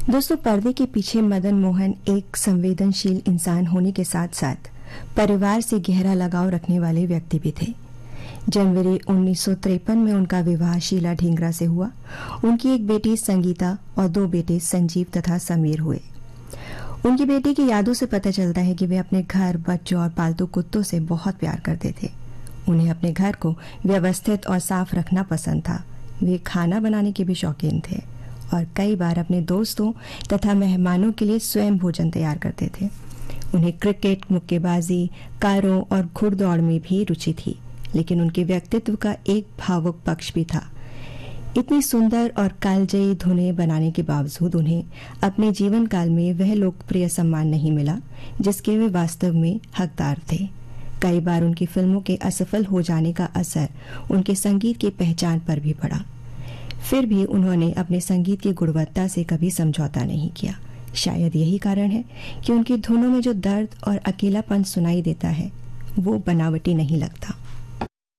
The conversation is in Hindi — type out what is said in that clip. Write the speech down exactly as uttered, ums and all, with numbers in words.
दोस्तों, पर्दे के पीछे मदन मोहन एक संवेदनशील इंसान होने के साथ साथ परिवार से गहरा लगाव रखने वाले व्यक्ति भी थे। जनवरी उन्नीस सौ तिरपन में उनका विवाह शीला ढींगरा से हुआ। उनकी एक बेटी संगीता और दो बेटे संजीव तथा समीर हुए। उनकी बेटी की यादों से पता चलता है कि वे अपने घर, बच्चों और पालतू कुत्तों से बहुत प्यार करते थे। उन्हें अपने घर को व्यवस्थित और साफ रखना पसंद था। वे खाना बनाने के भी शौकीन थे और कई बार अपने दोस्तों तथा मेहमानों के लिए स्वयं भोजन तैयार करते थे। उन्हें क्रिकेट, मुक्केबाजी, कारों और घुड़दौड़ में भी रुचि थी, लेकिन उनके व्यक्तित्व का एक भावुक पक्ष भी था। इतनी सुंदर और कालजयी धुनें बनाने के बावजूद उन्हें अपने जीवन काल में वह लोकप्रिय सम्मान नहीं मिला जिसके वे वास्तव में हकदार थे। कई बार उनकी फिल्मों के असफल हो जाने का असर उनके संगीत की पहचान पर भी पड़ा। फिर भी उन्होंने अपने संगीत की गुणवत्ता से कभी समझौता नहीं किया। शायद यही कारण है कि उनकी धुनों में जो दर्द और अकेलापन सुनाई देता है वो बनावटी नहीं लगता।